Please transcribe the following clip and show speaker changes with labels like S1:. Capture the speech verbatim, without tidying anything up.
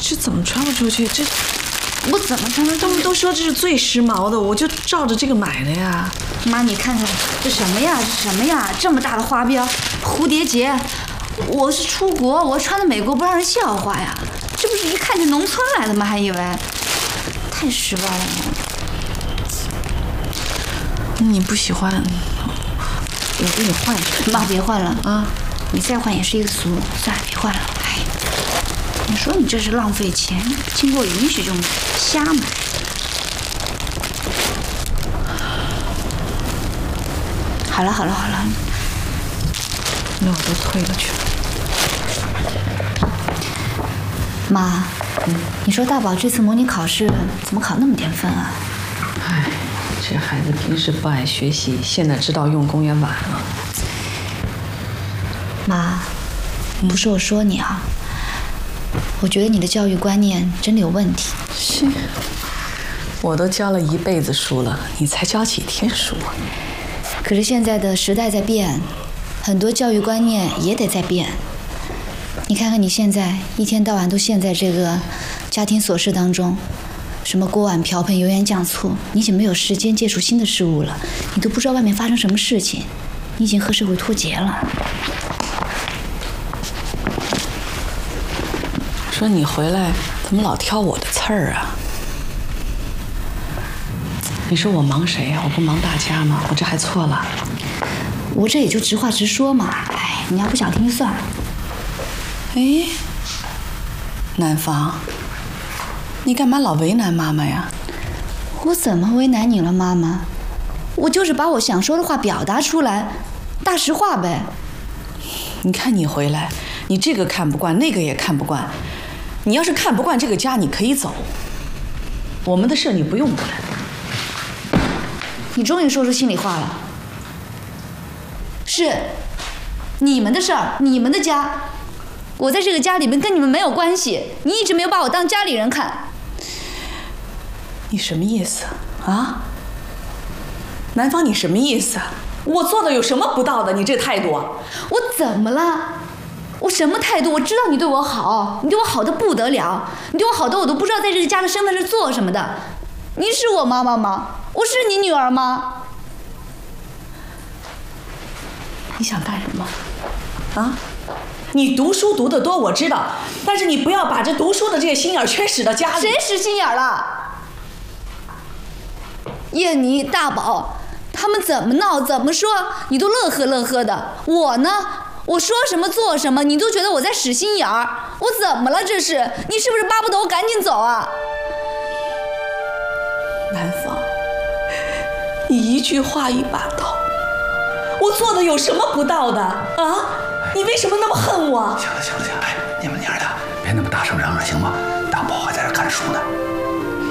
S1: 这怎么穿不出去？这我怎么穿？他们都说这是最时髦的，我就照着这个买的呀。
S2: 妈，你看看这什么呀？这什么呀？这么大的花边，蝴蝶结。我是出国，我穿的美国不让人笑话呀。这不是一看就农村来的吗？还以为太失败了。
S1: 你不喜欢，我给你换一身。
S2: 妈，别换了
S1: 啊！
S2: 你再换也是一个俗，算了，别换了。哎，你说你这是浪费钱，经过允许就买，瞎买。好了好了好了，
S1: 那我都退了去了。
S2: 妈，嗯，你说大宝这次模拟考试怎么考那么点分啊？
S1: 哎，这孩子平时不爱学习，现在知道用功也晚了。
S2: 妈，不是我说你啊，我觉得你的教育观念真的有问题。
S1: 是，我都教了一辈子书了，你才教几天书啊？
S2: 可是现在的时代在变，很多教育观念也得在变。你看看你现在一天到晚都陷在这个家庭琐事当中，什么锅碗瓢盆、油盐酱醋，你已经没有时间接触新的事物了，你都不知道外面发生什么事情，你已经和社会脱节了。
S1: 说你回来怎么老挑我的刺儿啊？你说我忙谁呀？我不忙大家吗？我这还错了？
S2: 我这也就直话直说嘛。哎，你要不想听就算了。
S1: 哎，南方，你干嘛老为难妈妈呀？
S2: 我怎么为难你了，妈妈？我就是把我想说的话表达出来，大实话呗。
S1: 你看你回来，你这个看不惯，那个也看不惯。你要是看不惯这个家，你可以走。我们的事你不用管。
S2: 你终于说出心里话了。是你们的事儿，你们的家，我在这个家里面跟你们没有关系，你一直没有把我当家里人看。
S1: 你什么意思啊？南方，你什么意思？我做的有什么不到的？你这态度，
S2: 我怎么了？我什么态度？我知道你对我好，你对我好的不得了，你对我好的我都不知道在这个家的身份是做什么的。你是我妈妈吗？我是你女儿吗？
S1: 你想干什么？啊？你读书读得多，我知道，但是你不要把这读书的这些心眼全使到家里。
S2: 谁使心眼了？燕妮、大宝，他们怎么闹怎么说，你都乐呵乐呵的。我呢，我说什么做什么，你都觉得我在使心眼儿。我怎么了？这是你是不是巴不得我赶紧走啊？
S1: 南方，你一句话一把刀，我做的有什么不到的啊？你为什么那么恨我？
S3: 行了行了行了，哎，你们娘俩别那么大声嚷嚷行吗？大宝还在这看书呢。